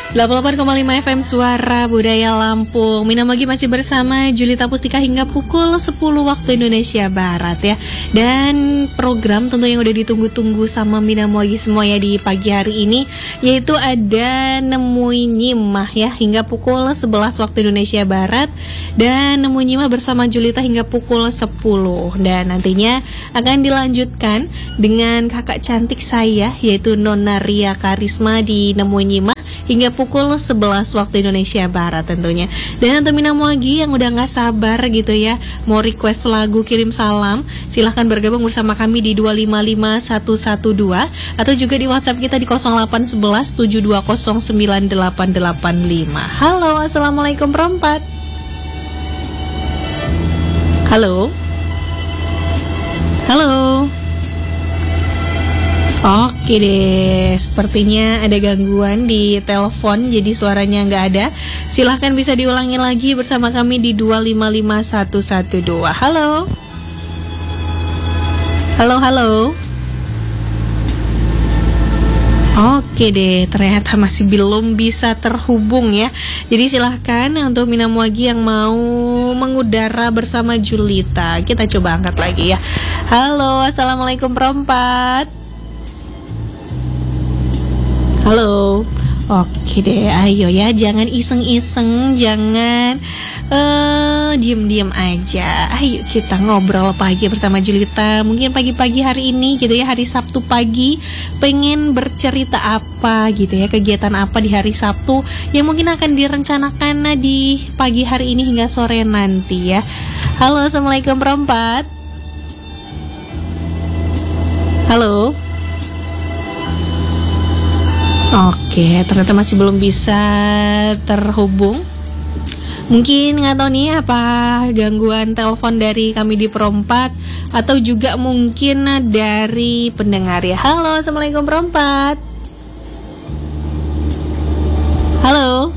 88,5 FM Suara Budaya Lampung. Mina Mogi masih bersama Julita Pustika hingga pukul 10 waktu Indonesia Barat ya. Dan program tentu yang udah ditunggu-tunggu sama Mina Mogi semua ya di pagi hari ini, yaitu ada Nemuin Nyimah ya hingga pukul 11 waktu Indonesia Barat. Dan Nemuin Nyimah bersama Julita hingga pukul 10. Dan nantinya akan dilanjutkan dengan kakak cantik saya, yaitu Nona Ria Karisma di Nemuin Nyimah hingga pukul 11 waktu Indonesia Barat tentunya. Dan untuk Mina Mogi yang udah gak sabar gitu ya, mau request lagu, kirim salam, silahkan bergabung bersama kami di 255112 atau juga di WhatsApp kita di 0811 7209885. Halo, assalamualaikum perempat. Halo. Halo. Oke deh, sepertinya ada gangguan di telepon, jadi suaranya nggak ada. Silahkan bisa diulangi lagi bersama kami di 255112. Halo. Halo, halo. Oke deh, ternyata masih belum bisa terhubung ya. Jadi silahkan untuk Mina Mogi yang mau mengudara bersama Julita, kita coba angkat lagi ya. Halo, assalamualaikum perempat. Halo. Oke deh, ayo ya, jangan iseng-iseng, jangan diem-diem aja. Ayo kita ngobrol pagi bersama Julita. Mungkin pagi-pagi hari ini gitu ya, hari Sabtu pagi, pengen bercerita apa gitu ya, kegiatan apa di hari Sabtu yang mungkin akan direncanakan di pagi hari ini hingga sore nanti ya. Halo, assalamualaikum perempat. Halo. Oke, ternyata masih belum bisa terhubung. Mungkin nggak tahu nih apa gangguan telepon dari kami di perempat atau juga mungkin dari pendengar ya. Halo, assalamualaikum perempat. Halo.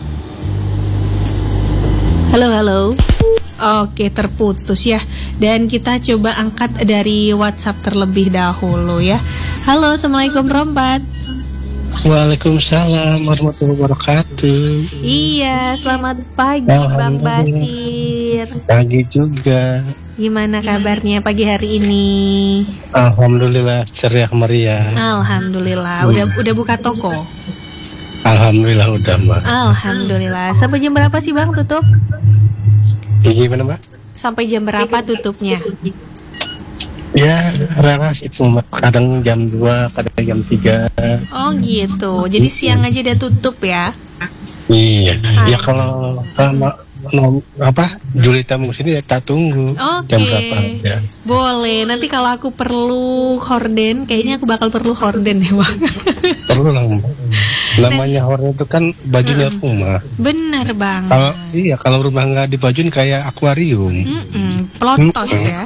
Halo, halo. Oke, terputus ya. Dan kita coba angkat dari WhatsApp terlebih dahulu ya. Halo, assalamualaikum perempat. Waalaikumsalam warahmatullahi wabarakatuh. Iya, selamat pagi Bang Basir. Pagi juga. Gimana kabarnya pagi hari ini? Alhamdulillah ceria meriah. Alhamdulillah. Udah buka toko? Alhamdulillah udah, Mbak. Alhamdulillah. Sampai jam berapa sih Bang tutup? Gimana, Mbak? Sampai jam berapa tutupnya? Ya, relasi itu, Mbak. Kadang jam 2, kadang jam 3. Oh gitu. Jadi siang aja udah tutup ya? Iya. Ya kalau Julita mau sini ya tak tunggu. Jam berapa aja. Boleh. Nanti kalau aku perlu horden, kayaknya aku bakal perlu horden ya Bang. Perlu lah, Mbak. Namanya horden itu kan bajunya rumah. Bener Bang. Kalau rumah nggak dibajuin kayak akuarium. Pelontos ya.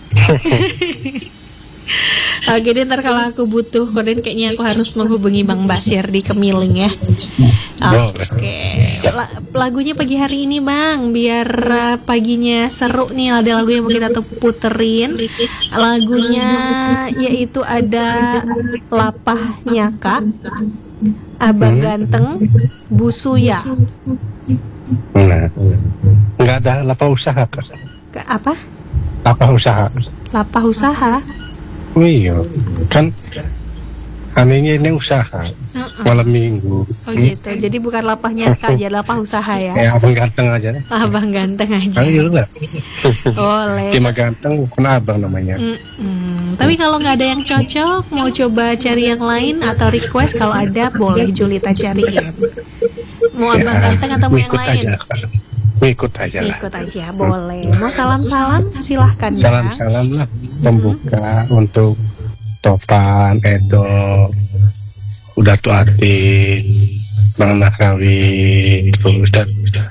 Oke deh, ntar kalau aku butuh korden kayaknya aku harus menghubungi Bang Basir di Kemiling ya. Oke. Lagunya pagi hari ini Bang, biar paginya seru nih, ada lagu yang mau kita puterin. Lagunya yaitu ada Lapah Nyaka, Abang Ganteng, Busuya. Nah, nggak ada lapah usaha Kak. Apa? Lapah usaha. Lapah usaha? Oh iya, kan anehnya ini usaha malam minggu. Oh gitu, jadi bukan lapah nyaka aja, lapah usaha ya. Ya abang ganteng aja. Abang ganteng aja. Ayo lah. Boleh. Cuma ganteng bukan abang namanya. Tapi kalau nggak ada yang cocok, mau coba cari yang lain atau request, kalau ada boleh Julita cariin. Mau abang ganteng atau mau yang lain? Ikut aja lah. Ikut aja, boleh. Mau salam-salam, silahkan. Salam-salam lah, pembuka untuk Topan, Edo, udah tuh Atin, Bang Nakawi, terus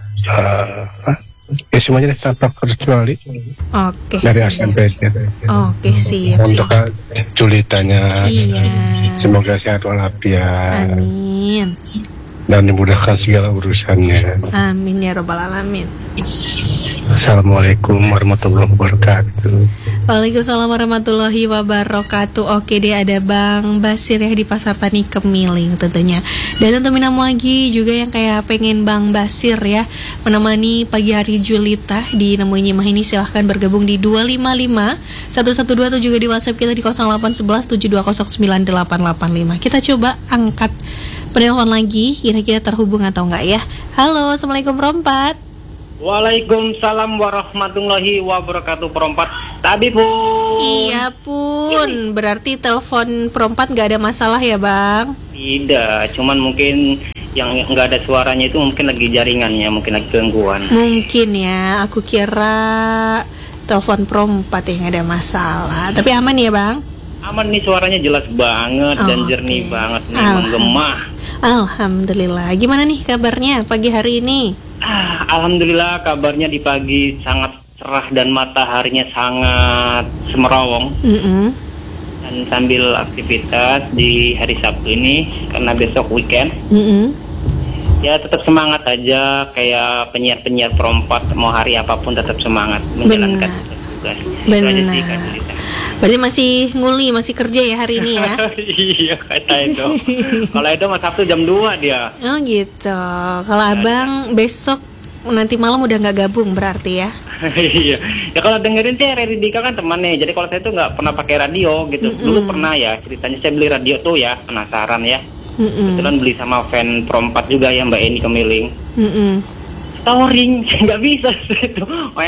ya semuanya deh tanpa kecuali. Oke. Dari SMP. Oke, siap. Untuk Julitanya. Iya. Semoga sehat walafiat. Amin. Dan dimudahkan segala urusannya. Amin ya robbal alamin. Assalamualaikum warahmatullahi wabarakatuh. Waalaikumsalam warahmatullahi wabarakatuh. Oke deh, ada Bang Basir ya di Pasar Tani Kemiling tentunya. Dan untuk Minam lagi juga yang kayak pengen Bang Basir ya menemani pagi hari Julita di Nemuin Nyimah ini, silahkan bergabung di 255 1122 atau juga di WhatsApp kita di 0811 7209 885. Kita coba angkat penelpon lagi, kira-kira terhubung atau enggak ya. Halo, Assalamualaikum Perompat. Waalaikumsalam warahmatullahi wabarakatuh. Perompat tadi pun. Iya pun, berarti telepon Perompat nggak ada masalah ya Bang? Tidak, cuman mungkin yang nggak ada suaranya itu mungkin lagi jaringannya, mungkin lagi gangguan. Mungkin ya, aku kira telepon Perompat yang ada masalah. Tapi aman ya Bang? Aman nih, suaranya jelas banget dan jernih banget nih, menggema. Alhamdulillah. Gimana nih kabarnya pagi hari ini? Alhamdulillah, kabarnya di pagi sangat cerah dan mataharinya sangat semerawang. Dan sambil aktivitas di hari Sabtu ini karena besok weekend, ya tetap semangat aja kayak penyiar-penyiar Perompat, mau hari apapun tetap semangat menjalankan tugas. Benar. Berarti masih nguli, masih kerja ya hari ini ya? Iya, kata itu. Kalau itu mas Sabtu jam 2 dia. Oh gitu. Kalau Abang besok nanti malam udah nggak gabung berarti ya? Iya. Ya kalau dengerin sih Redika kan teman nih. Jadi kalau saya tuh nggak pernah pakai radio gitu. Dulu pernah ya, ceritanya saya beli radio tuh ya, penasaran ya. Kebetulan beli sama fan Perompat juga ya, Mbak Eni Kemiling. Storing, nggak bisa itu.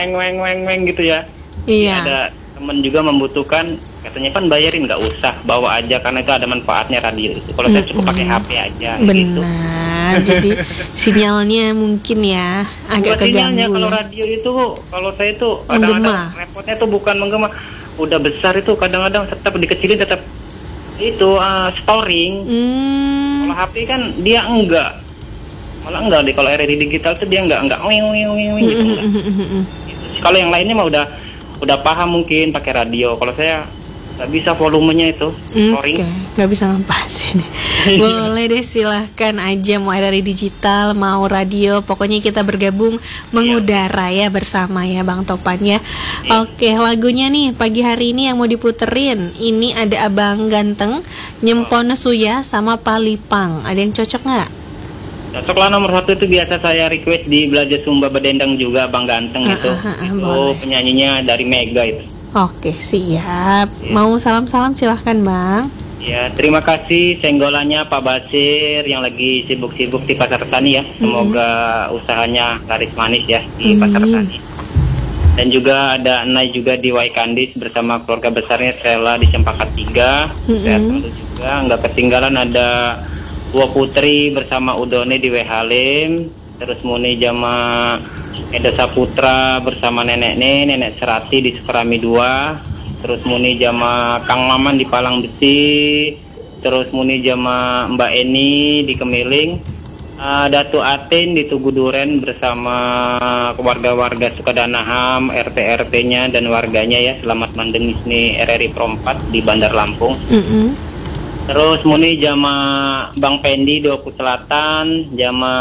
Weng gitu ya. Iya. Ada temen juga membutuhkan, katanya kan bayarin, nggak usah, bawa aja karena itu ada manfaatnya radio itu. Kalau saya cukup pakai HP aja. Benar. Gitu. Jadi sinyalnya mungkin ya agak keganggu. Kalau ya. radio itu, kalau saya itu kadang-kadang repotnya tuh bukan menggema, udah besar itu kadang-kadang tetap dikecilin tetap itu storing. Kalau HP kan dia enggak, malah enggak deh. Kalau RRI digital tuh dia enggak gitu. Kalau yang lainnya mah udah paham mungkin pakai radio. Kalau saya nggak bisa volumenya itu storing. Nggak bisa ngepasin. Boleh deh, silahkan aja mau RRI digital, mau radio, pokoknya kita bergabung mengudara ya bersama ya Bang Topan ya. Oke, lagunya nih pagi hari ini yang mau diputerin, ini ada Abang Ganteng, Nyempone Suya sama Palipang. Ada yang cocok nggak? Cocok lah, nomor 1 itu biasa saya request di Belajar Sumba Bedendang juga, Bang Ganteng itu penyanyinya dari Mega itu. Oke, siap. Mau salam-salam silahkan Bang. Ya, terima kasih senggolannya Pak Basir yang lagi sibuk-sibuk di Pasar Tani ya. Semoga usahanya laris manis ya di Pasar Tani. Dan juga ada Nai juga di Waikandis bersama keluarga besarnya Sela di Cempaka 3. Sehat selalu juga, nggak ketinggalan ada Dua Putri bersama Udone di Wehalim, terus Muni Jama Eda Saputra bersama Nenek Serati di Sukarami 2, terus Muni Jama Kang Maman di Palang Besi, terus Muni Jama Mbak Eni di Kemiling, Datu Atin di Tugu Duren bersama warga-warga Sukadanaham, RT-RT-nya dan warganya ya. Selamat mendengus nih RRI Perompat di Bandar Lampung. Terus Muni jama Bang Pendi di Oku Selatan, jama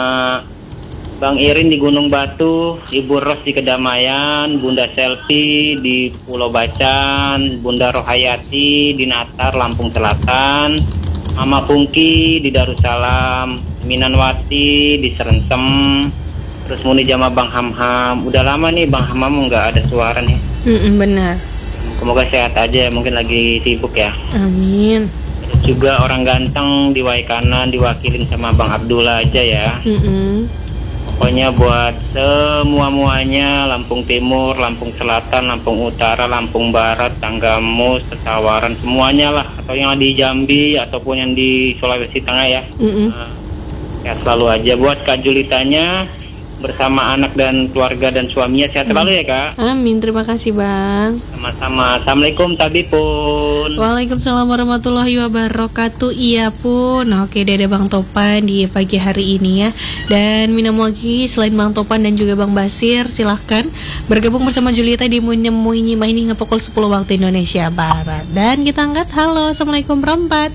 Bang Irin di Gunung Batu, Ibu Ros di Kedamaian, Bunda Selfie di Pulau Bacan, Bunda Rohayati di Natar, Lampung Selatan, Mama Pungki di Darussalam, Minanwati di Serensem, terus Muni jama Bang Hamham. Udah lama nih Bang Hamham nggak ada suara nih. Benar. Semoga sehat aja, mungkin lagi sibuk ya. Amin. Juga orang ganteng di Waikanan diwakilin sama Bang Abdullah aja ya. Pokoknya buat semua-muanya, Lampung Timur, Lampung Selatan, Lampung Utara, Lampung Barat, Tanggamus, Pesawaran, semuanya lah. Atau yang di Jambi ataupun yang di Sulawesi Tengah ya. Ya selalu aja. Buat Kak Julitanya bersama anak dan keluarga dan suaminya sehat selalu ya Kak. Amin, terima kasih Bang. Sama-sama. Assalamualaikum tadi pun. Waalaikumsalam warahmatullahi wabarakatuh. Iya pun. Oke, ada Bang Topan di pagi hari ini ya. Dan Minam lagi selain Bang Topan dan juga Bang Basir, silahkan bergabung bersama Julita di Nemuin Nyimah ini hingga pukul 10 waktu Indonesia Barat. Dan kita angkat. Halo, Assalamualaikum Perompat.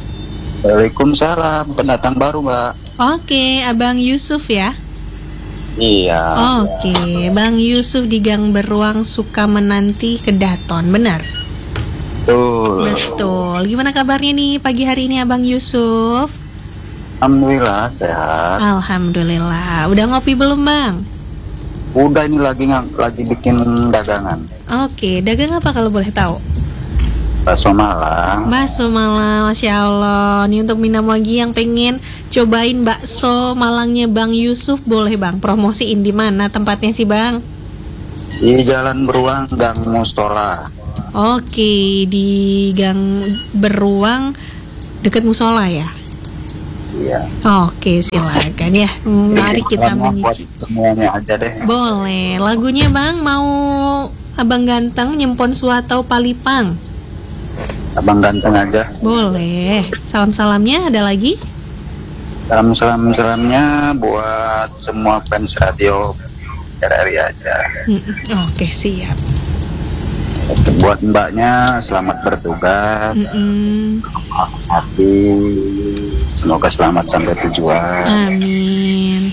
Waalaikumsalam, pendatang baru Mbak. Oke, Abang Yusuf ya. Iya. Oke, Bang Yusuf di Gang Beruang suka menanti kedaton, benar? Betul. Betul. Gimana kabarnya nih pagi hari ini Abang Yusuf? Alhamdulillah sehat. Alhamdulillah. Udah ngopi belum Bang? Udah ini lagi bikin dagangan. Oke, dagang apa kalau boleh tahu? Bakso Malang. Bakso Malang, Masya Allah. Nih untuk minum lagi yang pengen cobain bakso Malangnya Bang Yusuf, boleh Bang promosiin di mana tempatnya sih Bang? Di Jalan Beruang, Gang Mustola. Oke, di Gang Beruang dekat musola ya? Iya. Oke, silakan ya. Mari kita menyicip. Semuanya aja deh. Boleh. Lagunya Bang mau Abang Ganteng, Nyempon Suatau Palipang? Abang Ganteng aja. Boleh. Salam-salamnya ada lagi? Salam-salamnya buat semua fans radio RRI aja. Oke, siap. Buat mbaknya selamat bertugas. Hati semoga selamat sampai tujuan. Amin.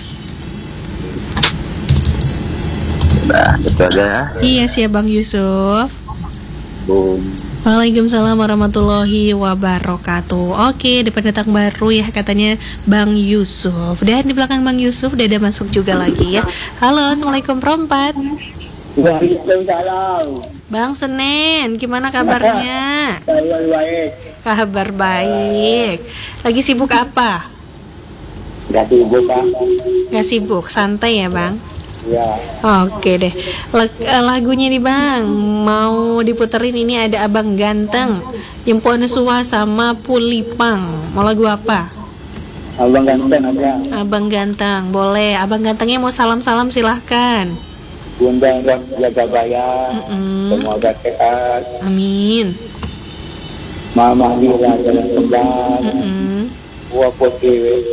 Nah, gitu aja ya. Iya siap Bang Yusuf. Boom. Waalaikumsalam warahmatullahi wabarakatuh. Oke, ada pendatang baru ya katanya Bang Yusuf. Dan di belakang Bang Yusuf udah ada masuk juga lagi ya. Halo, Assalamualaikum Perempat. Waalaikumsalam. Bang Senen, gimana kabarnya? Kabar baik. Kabar baik. Lagi sibuk apa? Gak sibuk Pak. Gak sibuk, santai ya Bang? Ya. Oke deh. Lagunya nih Bang, mau diputerin ini ada Abang Ganteng, Nyempon Suwa sama Pulipang. Mau lagu apa? Abang Ganteng aja. Abang Ganteng, boleh. Abang Gantengnya mau salam-salam silahkan. Bunda yang jaga bayar. Semoga sehat. Amin. Mama Mira jalan kembang. Buah putih.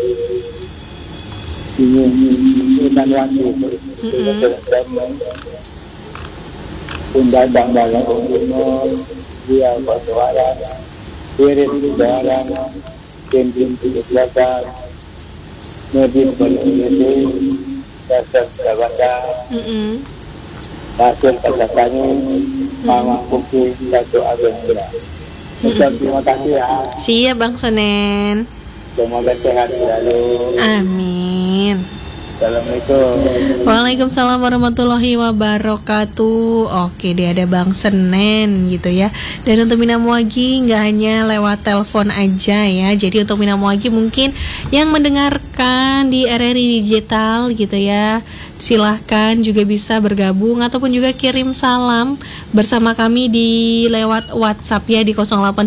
Ini wati. Bunda bang dalam umur. Dia bersuara. Iris barang. Tim tujuh belakang. Nabi berkini. Dasar jabatan. Hasil katakannya Mama Putih Dato' Abentra. Terima kasih ya. Siap Bang Senen. Semoga sehat selalu. Amin. Assalamualaikum. Waalaikumsalam warahmatullahi wabarakatuh. Oke, dia ada Bang Senen gitu ya. Dan untuk Minam Wagi nggak hanya lewat telepon aja ya. Jadi untuk Minam Wagi mungkin yang mendengarkan di RRI Digital gitu ya, silahkan juga bisa bergabung ataupun juga kirim salam bersama kami di lewat WhatsApp ya di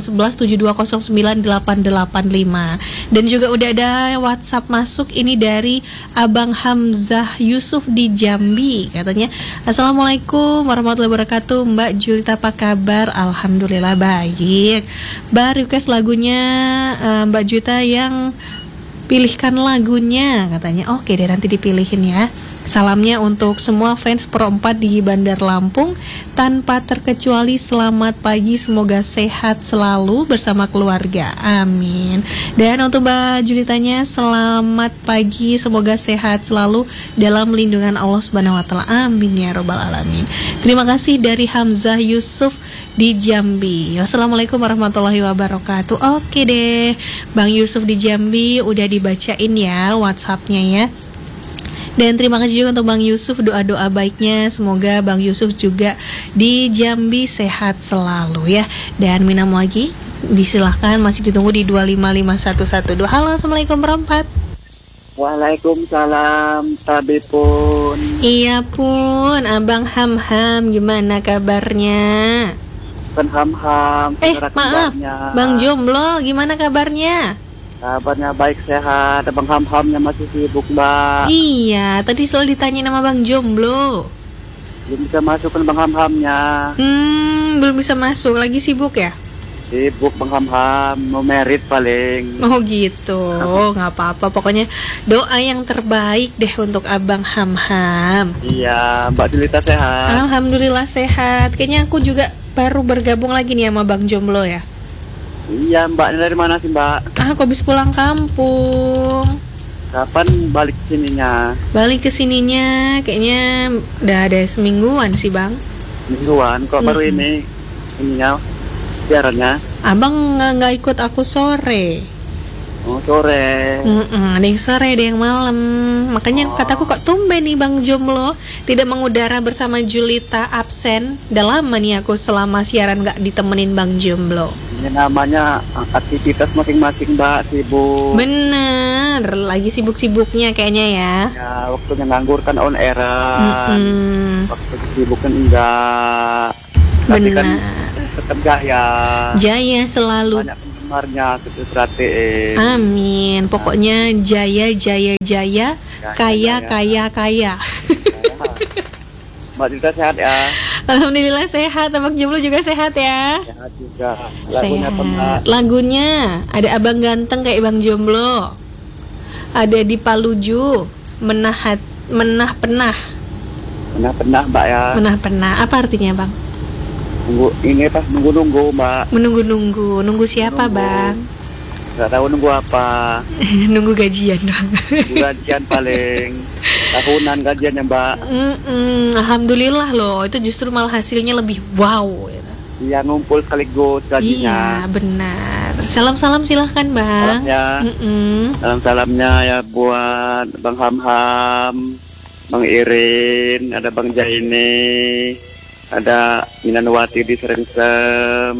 081172098885. Dan juga udah ada WhatsApp masuk ini dari Abang Hamzah Yusuf di Jambi. Katanya, Assalamualaikum warahmatullahi wabarakatuh. Mbak Julita apa kabar? Alhamdulillah baik. Mbak request lagunya Mbak Julita yang pilihkan lagunya katanya. Oke deh, nanti dipilihin ya. Salamnya untuk semua fans Pro 4 di Bandar Lampung. Tanpa terkecuali selamat pagi, semoga sehat selalu bersama keluarga. Amin. Dan untuk Mbak Julitanya, selamat pagi, semoga sehat selalu dalam lindungan Allah Subhanahu wa taala. Amin ya robbal alamin. Terima kasih dari Hamzah Yusuf di Jambi. Wassalamualaikum warahmatullahi wabarakatuh. Oke deh, Bang Yusuf di Jambi udah dibacain ya WhatsApp-nya ya. Dan terima kasih juga untuk Bang Yusuf, doa-doa baiknya. Semoga Bang Yusuf juga di Jambi sehat selalu ya. Dan Minam lagi disilahkan, masih ditunggu di 255112. Halo, Assalamualaikum Perempat. Waalaikumsalam. Tabi pun. Iya pun, Abang Ham-Ham, gimana kabarnya? Bukan ham-ham. Maaf, Bang Jomblo, gimana kabarnya? Kabarnya baik, sehat. Abang ham-hamnya masih sibuk Mbak. Iya, tadi soal ditanya nama Bang Jomblo. Belum bisa masuk kan Bang ham-hamnya. Belum bisa masuk, lagi sibuk ya? Sibuk Bang ham-ham, mau merit paling. Oh gitu, nggak apa-apa. Pokoknya doa yang terbaik deh untuk Abang Ham-Ham. Iya, Mbak Julita sehat. Alhamdulillah sehat. Kayaknya aku juga baru bergabung lagi nih sama Bang Jomblo ya. Iya Mbak, dari mana sih Mbak? Aku habis pulang kampung. Kapan balik sininya? Balik ke sininya kayaknya udah ada semingguan sih Bang. Mingguan, kok baru ini ininya siarannya? Abang nggak ikut aku sore. Oh, sore. Ada yang sore, ada yang malam. Makanya kataku kok tumben nih Bang Jomblo tidak mengudara bersama Julita, absen. Udah lama nih aku selama siaran nggak ditemenin Bang Jomblo. Ini namanya aktivitas masing-masing Mbak, sibuk. Bener, lagi sibuk-sibuknya kayaknya ya. Ya, waktunya nganggur kan on air. Waktu sibuk kan enggak. Tapi kan Benar. tetap jaya. Jaya selalu. Banyak penggemarnya, gitu perhatiin. Amin. Pokoknya jaya, jaya, jaya, kaya, kaya, kaya. Mbak juga sehat ya? Alhamdulillah sehat. Abang Jomblo juga sehat ya. Sehat juga. Lagunya apa Mbak? Sehat. Lagunya ada Abang Ganteng kayak Bang Jomblo. Ada di Paluju, menah penah. Pernah Mbak ya? Menah penah. Apa artinya Bang? Nunggu Mbak. Menunggu-nunggu. Nunggu siapa Bang? Gak tahu nunggu apa. Nunggu gajian dong. Gajian paling tahunan gajiannya Mbak. Alhamdulillah loh. Itu justru malah hasilnya lebih wow. Iya, ngumpul sekaligus gajinya. Iya benar. Salam-salam silahkan Bang. Salamnya. Salam-salamnya ya buat Bang Hamham, Bang Irin, ada Bang Jaine, ada Minanwati di Serengsem,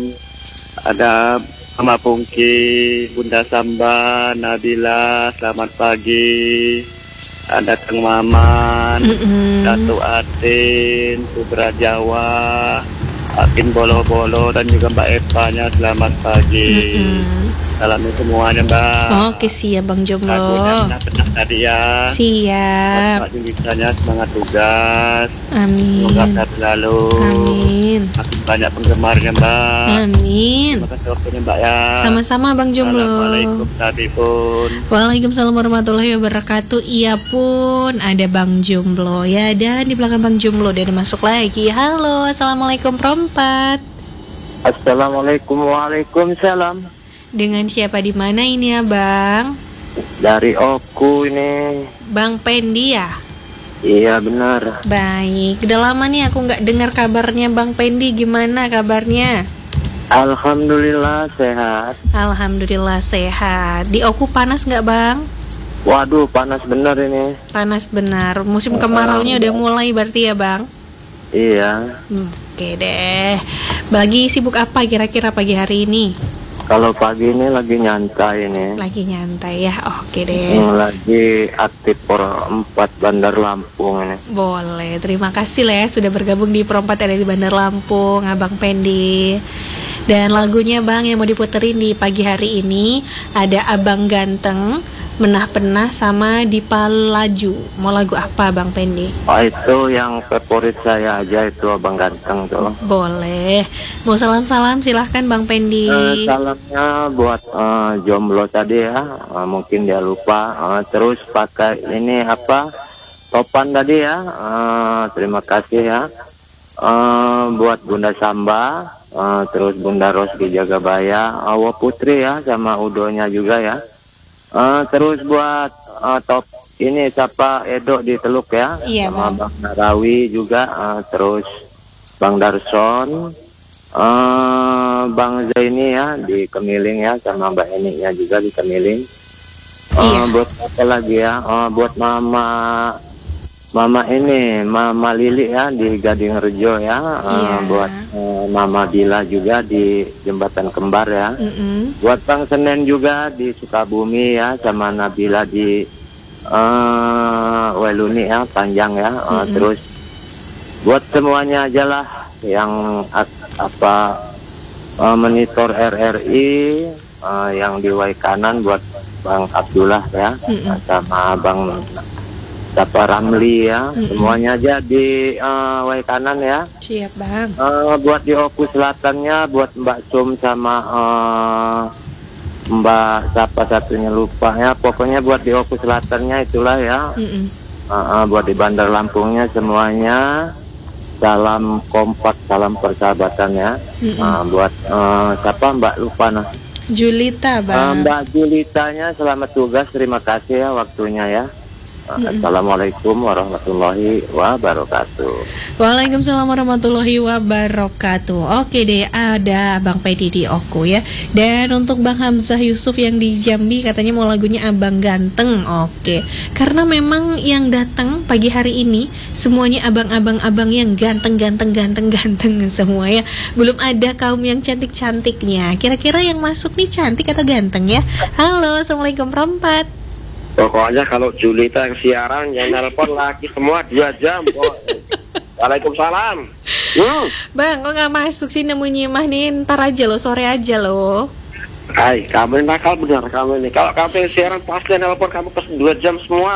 ada Mama Pungki, Bunda Samba, Nabila, selamat pagi. Ada Kang Maman, Datu Atin, Putra Jawa, Akin Bolo-Bolo, dan juga Mbak Eva-nya selamat pagi. Salam semuanya Mbak. Oke siap Bang Jomblo. Lagunya benar tadi ya. Siap. Mbak Julitanya semangat tugas. Amin. Semoga sehat selalu. Amin. Makin banyak penggemarnya Mbak. Amin. Terima kasih waktunya Mbak ya. Sama-sama Bang Jomblo. Assalamualaikum tadi pun. Waalaikumsalam warahmatullahi wabarakatuh. Iya pun ada Bang Jomblo ya. Dan di belakang Bang Jomblo dia udah masuk lagi. Halo, assalamualaikum Perempat. Assalamualaikum. Waalaikumsalam. Dengan siapa di mana ini ya Bang? Dari Oku ini. Bang Pendi ya? Iya benar. Baik. Udah lama nih aku nggak dengar kabarnya Bang Pendi. Gimana kabarnya? Alhamdulillah sehat. Alhamdulillah sehat. Di Oku panas nggak Bang? Waduh, panas benar ini. Panas benar. Musim kemaraunya udah mulai berarti ya Bang? Iya. Oke deh. Lagi sibuk apa kira-kira pagi hari ini? Kalau pagi ini lagi nyantai ini. Lagi nyantai ya. Oke deh. Lagi aktif Por 4 Bandar Lampung ini. Boleh. Terima kasih lah ya sudah bergabung di Perempat ada di Bandar Lampung, Abang Pendi. Dan lagunya Bang yang mau diputerin di pagi hari ini ada Abang Ganteng, Menah Penah sama Di Palaju. Mau lagu apa Bang Pendi? Oh, itu yang favorit saya aja itu Abang Ganteng tuh. Boleh. Mau salam-salam silahkan Bang Pendi. Salamnya buat jomblo tadi ya. Mungkin dia lupa. Terus pakai ini apa? Topan tadi ya. Terima kasih ya. Buat Bunda Samba. Terus Bunda Roski Jagabaya. Awa Putri ya. Sama Udonya juga ya. Terus buat top ini siapa Edo di Teluk ya. Iya, sama Bang. Bang Narawi juga. Terus Bang Darson. Bang Zaini ya di Kemiling ya, sama Mbak Eni ya juga di Kemiling. Iya. Buat apa lagi ya? Buat Mama ini, Mama Lili ya di Gading Rejo ya. Iya. Buat Mama Bila juga di Jembatan Kembar ya. Buat Bang Senen juga di Sukabumi ya, sama Nabila di Weluni ya, Panjang ya. Terus buat semuanya aja lah yang monitor RRI yang di Wai Kanan, buat Bang Abdullah ya, sama Bang Ramli ya, semuanya aja di Wai Kanan ya. Siap Bang. Buat di Oku Selatannya, buat Mbak Sum sama Mbak siapa satunya lupa ya, pokoknya buat di Oku Selatannya itulah ya. Buat di Bandar Lampungnya semuanya. Salam kompak, salam persahabatan ya. Buat siapa Mbak lupa nah. Julita, Bang. Mbak Julitanya selamat tugas, terima kasih ya waktunya ya. Assalamualaikum warahmatullahi wabarakatuh. Waalaikumsalam warahmatullahi wabarakatuh. Oke deh, ada Bang Pedi di Oku ya. Dan untuk Bang Hamzah Yusuf yang di Jambi katanya mau lagunya Abang Ganteng. Oke, karena memang yang datang pagi hari ini semuanya abang-abang yang ganteng semua ya. Belum ada kaum yang cantik-cantiknya. Kira-kira yang masuk nih cantik atau ganteng ya? Halo, Assalamualaikum Rompat. Pokoknya kalau Julita yang siaran yang nelpon laki semua 2 jam. Waalaikumsalam. Bang, kok nggak masuk sih nemu nyimah nih? Ntar aja lo, sore aja lo. Hai, kamu nakal benar kamu ini. Kalau kamu yang siaran pasti nelpon kamu pas 2 jam semua.